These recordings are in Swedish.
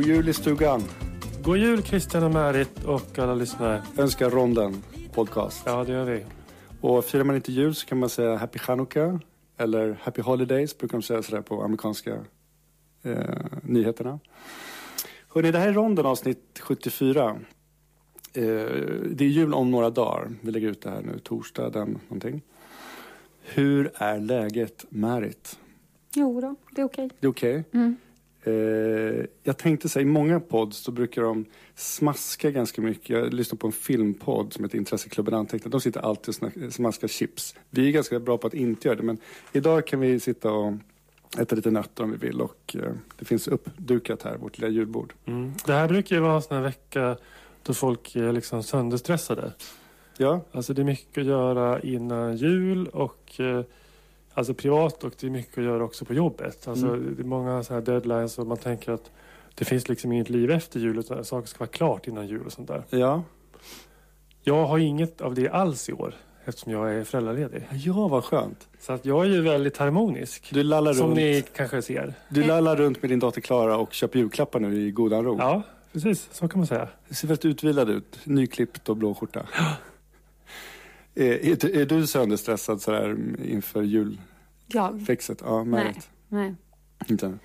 God jul i stugan. God jul Christian och Märit och alla lyssnare. Önskar Ronden podcast. Ja, det gör vi. Och firar man inte jul så kan man säga Happy Chanukka. Eller Happy Holidays brukar de säga sådär på amerikanska nyheterna. Hörrni, det här är Ronden avsnitt 74. Det är jul om några dagar. Vi lägger ut det här nu, torsdag, den någonting. Hur är läget, Märit? Jo då, det är okej. Det är okej? Mm. Jag tänkte säga, i många pods så brukar de smaska ganska mycket. Jag lyssnar på en filmpodd som heter Intresseklubben Antecknat. De sitter alltid och smaskar chips. Vi är ganska bra på att inte göra det, men idag kan vi sitta och äta lite nötter om vi vill. Och det finns uppdukat här, vårt lilla julbord. Mm. Det här brukar ju vara en sån här vecka då folk är liksom sönderstressade. Ja. Alltså det är mycket att göra innan jul och alltså privat, och det är mycket att göra också på jobbet. Alltså det är många så här deadlines och man tänker att det finns liksom inget liv efter jul utan saker ska vara klart innan jul och sånt där. Ja. Jag har inget av det alls i år eftersom jag är föräldraledig. Ja, vad skönt. Så att jag är ju väldigt harmonisk. Du lallar som runt. Ni kanske ser. Du lallar runt med din dotter Klara och köper julklappar nu i godan ro. Ja, precis. Så kan man säga. Det ser väldigt utvilad ut. Nyklippt och blå skjorta. Är du sönderstressad sådär inför julfixet? Ja, Märit. Nej. Inte?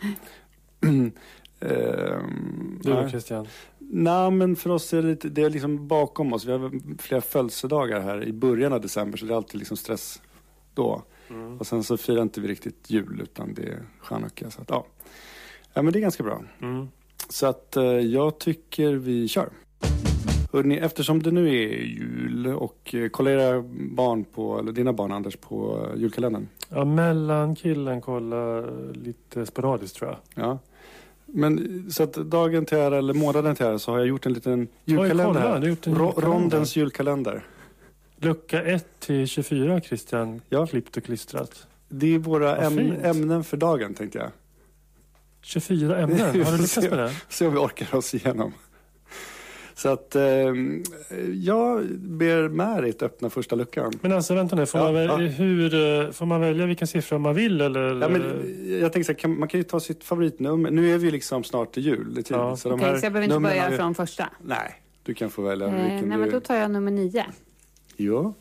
Du och Christian? Nej, men för oss är det är liksom bakom oss. Vi har flera födelsedagar här i början av december, så det är alltid liksom stress då. Och sen så firar inte vi riktigt jul utan det är Chanukka. Så att, ja, men det är ganska bra. Så att jag tycker vi kör. Hörrni, eftersom det nu är jul och kollar era barn på, eller dina barn Anders, på julkalendern? Ja, mellan killen kollar lite sporadiskt tror jag. Ja. Men så att dagen till ära eller månaden till ära så har jag gjort en liten julkalender här. Rondens julkalender. Lucka 1-24 Christian, ja. Klippt och klistrat. Det är våra ämnen för dagen tänkte jag. 24 ämnen, har du lyckats med det? Se om vi orkar oss igenom. Så att jag ber Märit öppna första luckan. Men alltså vänta nu, får man välja vilken siffra man vill eller? Ja, men jag tänker så här, man kan ju ta sitt favoritnummer. Nu är vi liksom snart till jul. Det är ja. Så jag behöver inte börja från första? Nej, du kan få välja vilken nej, men då tar jag nummer 9. Jo.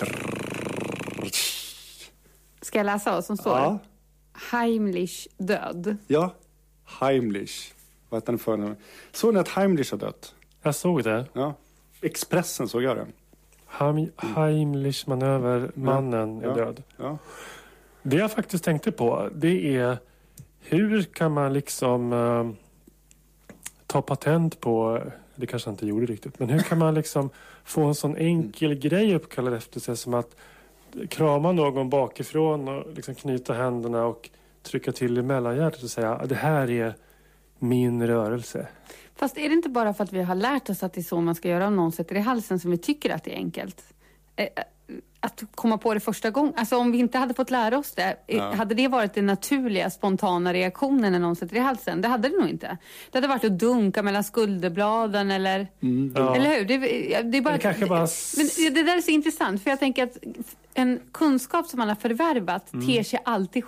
Ska jag läsa vad som står? Ja. Heimlich död. Ja, Heimlich. Vad heter den för nu? Såg ni att Heimlich har dött? Jag såg det. Ja. Expressen såg jag det. Heimlich manöver, mannen är död. Ja. Det jag faktiskt tänkte på, det är hur kan man liksom ta patent på, det kanske jag inte gjorde riktigt, men hur kan man liksom få en sån enkel grej uppkallad efter sig som att krama någon bakifrån och liksom knyta händerna och trycka till i mellanhjärtat och säga det här är min rörelse. Fast är det inte bara för att vi har lärt oss att det är så man ska göra om någon sätter i halsen som vi tycker att det är enkelt? Att komma på det första gången. Alltså om vi inte hade fått lära oss det, hade det varit den naturliga, spontana reaktionen när någon sätter i halsen? Det hade det nog inte. Det hade varit att dunka mellan skulderbladen eller... Eller hur? Det är bara... Men det där är så intressant, för jag tänker att en kunskap som man har förvärvat ter sig alltid